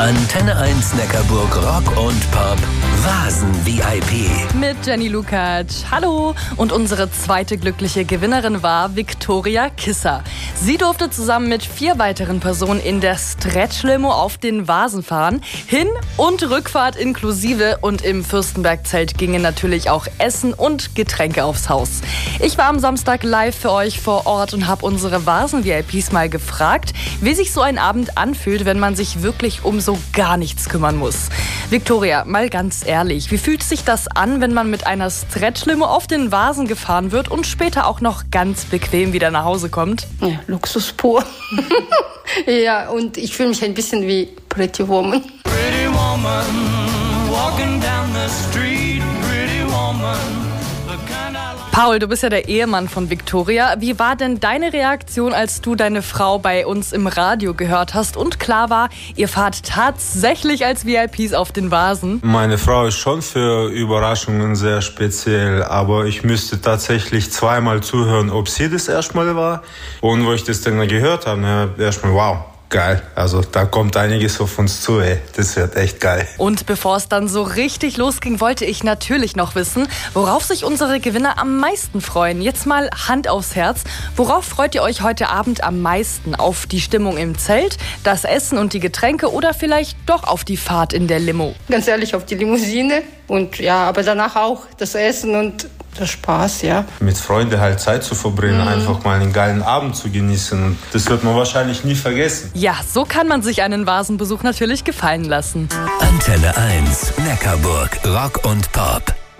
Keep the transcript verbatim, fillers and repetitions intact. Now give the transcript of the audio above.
Antenne eins Neckarburg Rock und Pop Vasen-V I P. Mit Jenny Lukacs. Hallo. Und unsere zweite glückliche Gewinnerin war Viktoria Kisser. Sie durfte zusammen mit vier weiteren Personen in der Stretch-Limo auf den Vasen fahren. Hin- und Rückfahrt inklusive. Und im Fürstenberg-Zelt gingen natürlich auch Essen und Getränke aufs Haus. Ich war am Samstag live für euch vor Ort und habe unsere Vasen-V I Ps mal gefragt, wie sich so ein Abend anfühlt, wenn man sich wirklich um so gar nichts kümmern muss. Viktoria, mal ganz ehrlich, wie fühlt sich das an, wenn man mit einer Stretch-Limo auf den Vasen gefahren wird und später auch noch ganz bequem wieder nach Hause kommt? Ja, Luxus pur. Ja, und ich fühle mich ein bisschen wie Pretty Woman. Pretty woman, walking down the street, pretty woman. Paul, du bist ja der Ehemann von Viktoria. Wie war denn deine Reaktion, als du deine Frau bei uns im Radio gehört hast und klar war, ihr fahrt tatsächlich als V I Ps auf den Vasen? Meine Frau ist schon für Überraschungen sehr speziell, aber ich müsste tatsächlich zweimal zuhören, ob sie das erstmal war. Und wo ich das dann gehört habe, ja, erstmal wow. Geil, also da kommt einiges auf uns zu, ey. Das wird echt geil. Und bevor es dann so richtig losging, wollte ich natürlich noch wissen, worauf sich unsere Gewinner am meisten freuen. Jetzt mal Hand aufs Herz. Worauf freut ihr euch heute Abend am meisten? Auf die Stimmung im Zelt, das Essen und die Getränke oder vielleicht doch auf die Fahrt in der Limo? Ganz ehrlich, auf die Limousine. Und ja, aber danach auch das Essen und der Spaß, ja. Mit Freunden halt Zeit zu verbringen, mhm. einfach mal einen geilen Abend zu genießen. Und das wird man wahrscheinlich nie vergessen. Ja, so kann man sich einen Vasenbesuch natürlich gefallen lassen. Antenne eins Neckarburg Rock und Pop.